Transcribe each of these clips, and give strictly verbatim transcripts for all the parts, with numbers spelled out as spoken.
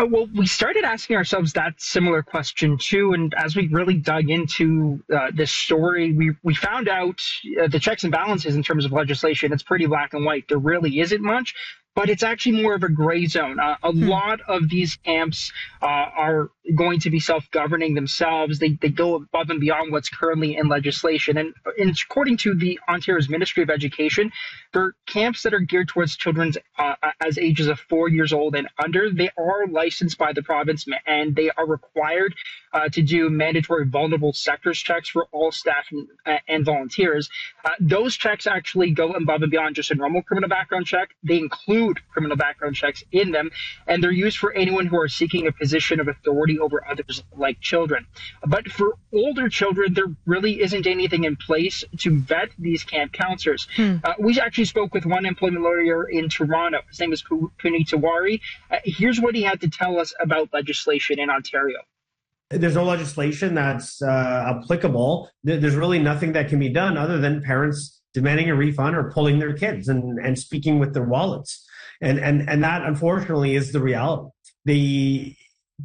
Uh, well, we started asking ourselves that similar question too, and as we really dug into uh, this story, we we found out uh, the checks and balances in terms of legislation. It's pretty black and white. There really isn't much, but it's actually more of a gray zone. Uh, a hmm. lot of these camps uh, are going to be self-governing themselves. They they go above and beyond what's currently in legislation, and, and according to the Ontario's Ministry of Education, for camps that are geared towards children uh, as ages of four years old and under, they are licensed by the province, and they are required uh, to do mandatory vulnerable sectors checks for all staff and, uh, and volunteers. Uh, those checks actually go above and beyond just a normal criminal background check. They include criminal background checks in them, and they're used for anyone who are seeking a position of authority over others, like children. But for older children, there really isn't anything in place to vet these camp counselors. Hmm. Uh, we actually spoke with one employment lawyer in Toronto. His name is Puneet Tiwari. Uh, here's what he had to tell us about legislation in Ontario. There's no legislation that's uh, applicable. There's really nothing that can be done other than parents demanding a refund or pulling their kids and, and speaking with their wallets. And, and, and that, unfortunately, is the reality. The,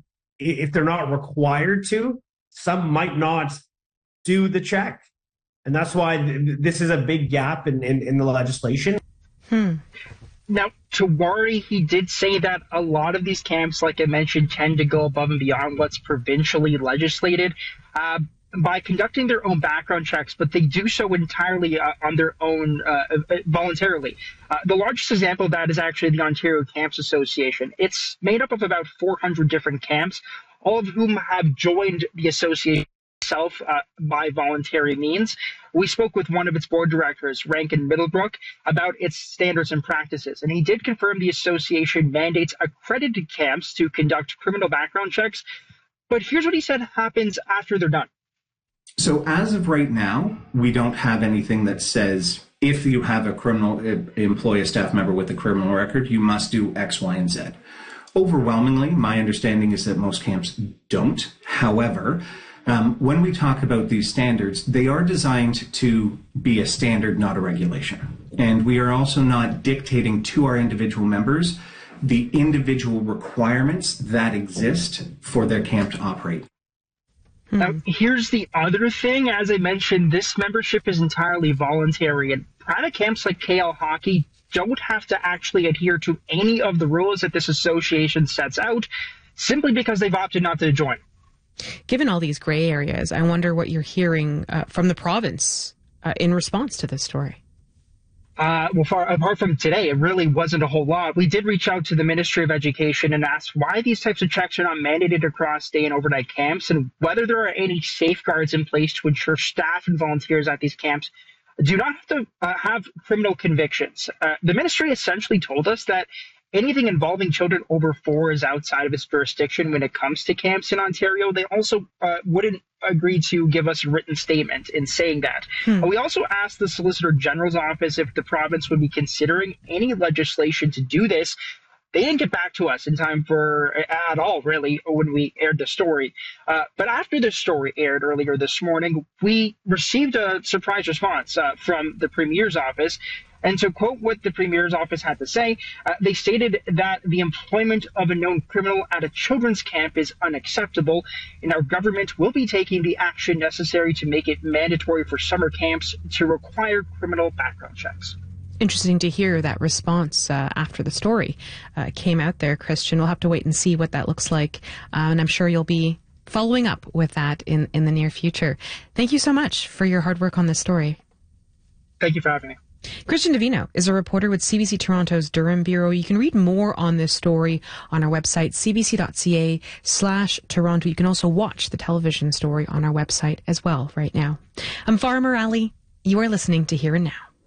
if they're not required to, some might not do the check. And that's why th- this is a big gap in, in, in the legislation. Hmm. Now, Tiwari, he did say that a lot of these camps, like I mentioned, tend to go above and beyond what's provincially legislated uh, by conducting their own background checks, but they do so entirely uh, on their own, uh, voluntarily. Uh, the largest example of that is actually the Ontario Camps Association. It's made up of about four hundred different camps, all of whom have joined the association itself uh, by voluntary means. We spoke with one of its board directors, Rankin Middlebrook, about its standards and practices, and he did confirm the association mandates accredited camps to conduct criminal background checks. But here's what he said happens after they're done. So as of right now, we don't have anything that says if you have a criminal employee, a staff member with a criminal record, you must do X, Y, and Z. Overwhelmingly, my understanding is that most camps don't. However, Um, when we talk about these standards, they are designed to be a standard, not a regulation. And we are also not dictating to our individual members the individual requirements that exist for their camp to operate. Now, here's the other thing. As I mentioned, this membership is entirely voluntary, and private camps like K L Hockey don't have to actually adhere to any of the rules that this association sets out simply because they've opted not to join. Given all these gray areas, I wonder what you're hearing uh, from the province uh, in response to this story. Uh, well, far, apart from today, it really wasn't a whole lot. We did reach out to the Ministry of Education and ask why these types of checks are not mandated across day and overnight camps, and whether there are any safeguards in place to ensure staff and volunteers at these camps do not have to uh, have criminal convictions. Uh, the ministry essentially told us that anything involving children over four is outside of its jurisdiction when it comes to camps in Ontario. They also uh, wouldn't agree to give us a written statement in saying that. Hmm. We also asked the Solicitor General's office if the province would be considering any legislation to do this. They didn't get back to us in time for at all, really, when we aired the story. Uh, but after the story aired earlier this morning, we received a surprise response uh, from the Premier's office. And to quote what the Premier's office had to say, uh, they stated that the employment of a known criminal at a children's camp is unacceptable, and our government will be taking the action necessary to make it mandatory for summer camps to require criminal background checks. Interesting to hear that response uh, after the story uh, came out there, Christian. We'll have to wait and see what that looks like, uh, and I'm sure you'll be following up with that in, in the near future. Thank you so much for your hard work on this story. Thank you for having me. Christian Davino is a reporter with C B C Toronto's Durham Bureau. You can read more on this story on our website, cbc.ca slash Toronto. You can also watch the television story on our website as well right now. I'm Farah Morali. You are listening to Here and Now.